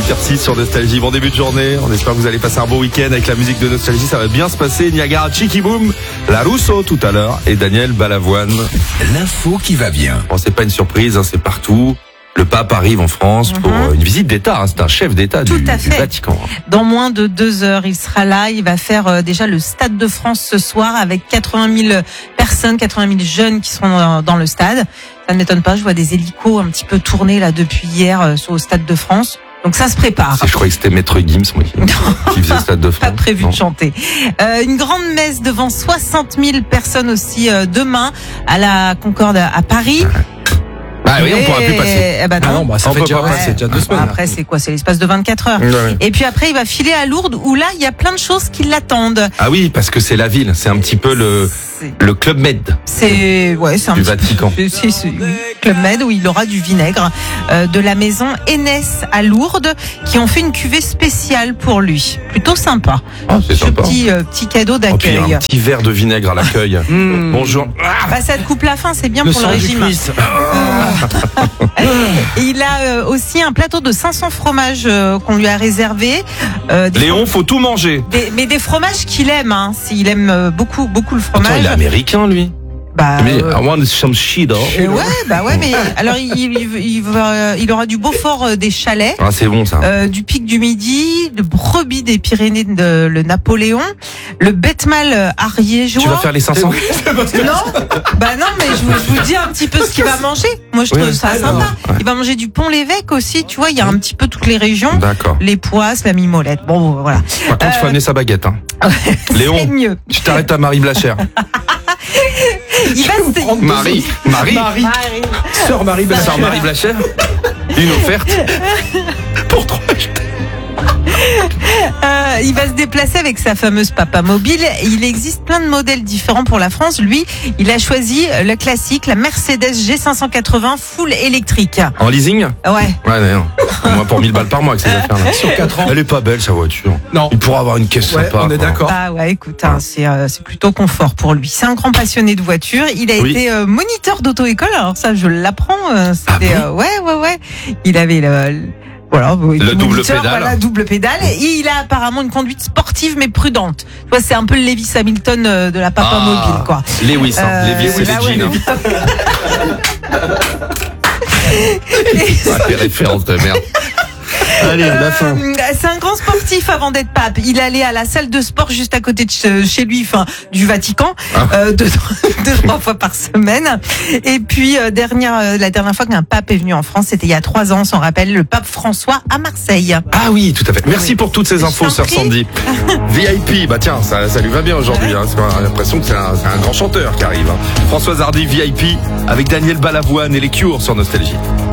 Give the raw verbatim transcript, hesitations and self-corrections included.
huit heures six sur Nostalgie. Bon début de journée. On espère que vous allez passer un bon week-end avec la musique de Nostalgie. Ça va bien se passer. Niagara, Chicky Boom, La Rousseau tout à l'heure et Daniel Balavoine. L'info qui va bien. Bon, c'est pas une surprise, hein, c'est partout. Le pape arrive en France pour Mhm. une visite d'État. Hein. C'est un chef d'État du, Tout à du fait. Vatican. Dans moins de deux heures, il sera là. Il va faire euh, déjà le Stade de France ce soir avec quatre-vingt mille personnes, quatre-vingt mille jeunes qui seront dans, dans le stade. Ça ne m'étonne pas. Je vois des hélicos un petit peu tourner là depuis hier euh, sur au Stade de France. Donc ça se prépare. Je croyais que c'était Maître Gims moi, qui, qui faisait Stade de France. Pas prévu Non. de chanter. Euh, une grande messe devant soixante mille personnes aussi euh, demain à la Concorde à Paris. Ah oui, on pourra plus passer. Eh ben non. Ah non, bah ça On fait peut déjà, pas ouais, passer. c'est déjà deux semaines. là. Après, c'est quoi? C'est l'espace de vingt-quatre heures. Ouais, ouais. Et puis après, il va filer à Lourdes où là, il y a plein de choses qui l'attendent. Ah oui, parce que c'est la ville. C'est un petit peu le, C'est- le Club Med C'est ouais, c'est un du petit Vatican. peu- c'est c'est oui, Club Med où il aura du vinaigre euh, de la maison Hennès à Lourdes qui ont fait une cuvée spéciale pour lui. Plutôt sympa. Ah, c'est Ce sympa. petit euh, petit cadeau Oh, puis d'accueil. un petit verre de vinaigre à l'accueil. Mmh. Bonjour. Ah, Bah, ça te coupe la faim, c'est bien Le pour le sang du régime. Christ. Et il a euh, aussi un plateau de cinq cents fromages euh, qu'on lui a réservé. Euh, des Léon, faut tout manger. Des- mais des fromages qu'il aime, hein. S'il aime euh, beaucoup, beaucoup le Attends, fromage. il est américain, lui. bah, Mais euh, I want some cheddar. euh, ouais, bah ouais, mais alors il, il, il, va- il aura du Beaufort euh, des Chalets, Ah, c'est bon, ça. euh, du Pic du Midi, le Brebis des Pyrénées de le Napoléon, le Betmal euh, ariégeois. Tu vas faire les cinq cents? Non, bah non, mais je vous, je vous dis un petit peu ce qu'il va manger. Moi, je Oui, trouve ça ah, sympa. ouais. Il va manger du Pont-l'Évêque aussi, tu vois. Il y a un petit peu toutes les régions. D'accord. Les poisses, la mimolette. Bon, voilà. Par contre, il faut amener sa baguette. Hein. C'est Léon, mieux. tu t'arrêtes à Marie Blachère. Il va se... Marie, Marie, Marie, sœur Marie Blachère. sœur Marie Blachère. Une offerte pour trois. Euh, il va se déplacer avec sa fameuse Papa Mobile. Il existe plein de modèles différents pour la France. Lui, il a choisi le classique, la Mercedes G cinq cent quatre-vingts full électrique. En leasing? Ouais. Ouais, non. Au moins pour mille balles par mois avec ces affaires-là. Sur quatre ans. Elle est pas belle, sa voiture. Non. Il pourra avoir une caisse Ouais, sympa. on est quoi. d'accord. Ah ouais, écoute, hein, c'est euh, c'est plutôt confort pour lui. C'est un grand passionné de voitures. Il a Oui. été euh, moniteur d'auto-école. Alors ça, je l'apprends. euh, Ah C'était bon euh, ouais, ouais, ouais. Il avait le, le- voilà, il était Le double moniteur, pédale. Voilà, double pédale. Et il a apparemment une conduite sportive mais prudente. Tu vois, c'est un peu le Lewis Hamilton euh, de la Papa Ah, Mobile, quoi. Lewis, hein. Euh, Lewis, c'est bah les ouais, jeans. Et- Ah, les références de merde. Allez, la fin. Euh, C'est un grand sportif avant d'être pape. Il allait à la salle de sport juste à côté de che- chez lui, enfin du Vatican, Ah. euh, deux, deux trois fois par semaine. Et puis euh, dernière, euh, la dernière fois qu'un pape est venu en France, c'était il y a trois ans. On s'en rappelle, le pape François à Marseille. Ah oui, tout à fait. Merci pour toutes ces Je infos, t'en sœur prie. Sandy. V I P, bah tiens, ça, ça lui va bien aujourd'hui. Hein. On a l'impression que c'est un, c'est un grand chanteur qui arrive. Hein. Françoise Hardy, V I P, avec Daniel Balavoine et les Cures sur Nostalgie.